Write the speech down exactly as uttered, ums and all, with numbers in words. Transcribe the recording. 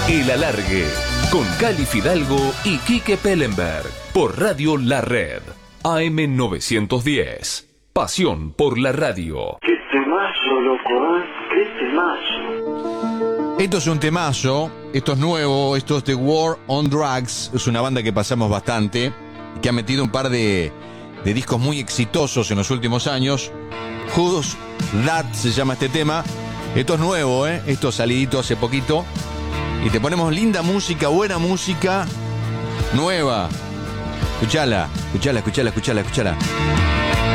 El Alargue, con Cali Fidalgo y Quique Pellenberg, por Radio La Red, A M novecientos diez. Pasión por la radio. ¡Qué temazo, loco! ¿eh? ¡Qué temazo! Esto es un temazo, esto es nuevo, esto es The War on Drugs, es una banda que pasamos bastante, que ha metido un par de, de discos muy exitosos en los últimos años. Who's That se llama este tema. Esto es nuevo, ¿eh? Esto salidito hace poquito. Y te ponemos linda música, buena música, nueva. Escuchala, escuchala, escuchala, escuchala, escuchala.